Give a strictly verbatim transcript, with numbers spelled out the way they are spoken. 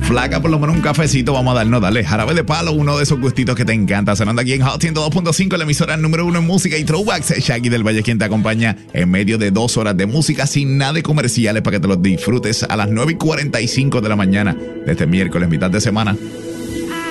Flaca, por lo menos un cafecito vamos a darnos. Dale, Jarabe de Palo, uno de esos gustitos que te encanta. Sonando aquí en Hot ciento dos punto cinco, la emisora número uno en música y throwbacks. Shaggy del Valle, quien te acompaña en medio de dos horas de música sin nada de comerciales para que te los disfrutes a las nueve y cuarenta y cinco de la mañana de este miércoles, mitad de semana.